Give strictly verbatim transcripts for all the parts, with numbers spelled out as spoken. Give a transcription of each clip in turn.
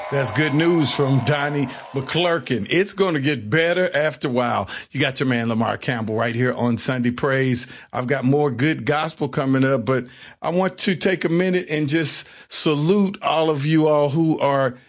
That's good news from Donnie McClurkin. It's going to get better after a while. You got your man Lamar Campbell right here on Sunday Praise. I've got more good gospel coming up, but I want to take a minute and just salute all of you all who are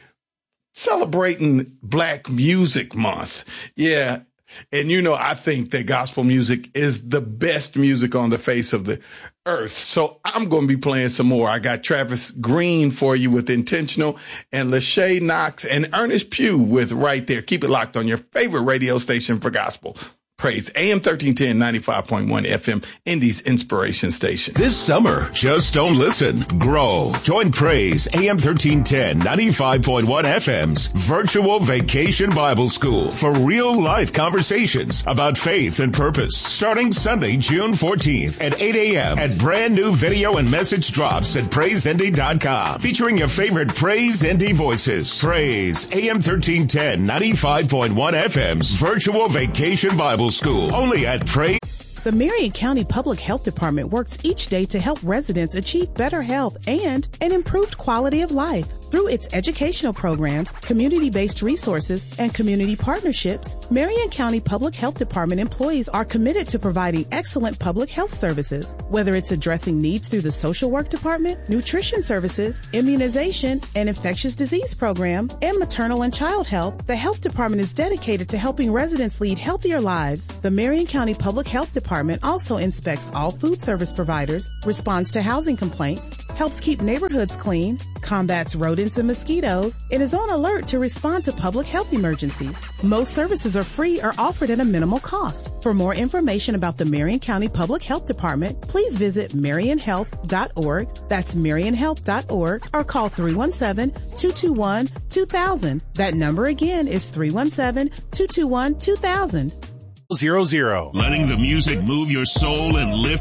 celebrating Black Music Month. Yeah. And, you know, I think that gospel music is the best music on the face of the earth. So I'm going to be playing some more. I got Travis Green for you with Intentional and Lachey Knox and Ernest Pugh with Right There. Keep it locked on your favorite radio station for gospel praise. A M thirteen ten, ninety-five point one F M, Indy's Inspiration Station. This summer, just don't listen. Grow. Join Praise, A M thirteen ten, ninety-five point one F M's Virtual Vacation Bible School for real-life conversations about faith and purpose. Starting Sunday, June fourteenth at eight a.m. at brand new video and message drops at praise indy dot com. Featuring your favorite Praise Indy voices. Praise, A M thirteen ten, ninety-five point one F M's Virtual Vacation Bible School. Only at Praise. The Marion County Public Health Department works each day to help residents achieve better health and an improved quality of life. Through its educational programs, community-based resources, and community partnerships, Marion County Public Health Department employees are committed to providing excellent public health services. Whether it's addressing needs through the social work department, nutrition services, immunization, and infectious disease program, and maternal and child health, the health department is dedicated to helping residents lead healthier lives. The Marion County Public Health Department also inspects all food service providers, responds to housing complaints, helps keep neighborhoods clean, combats rodents and mosquitoes, and is on alert to respond to public health emergencies. Most services are free or offered at a minimal cost. For more information about the Marion County Public Health Department, please visit marion health dot org. That's marion health dot org, or call three one seven, two two one, two thousand. That number again is three one seven, two two one, two thousand. Zero zero. Letting the music move your soul and lift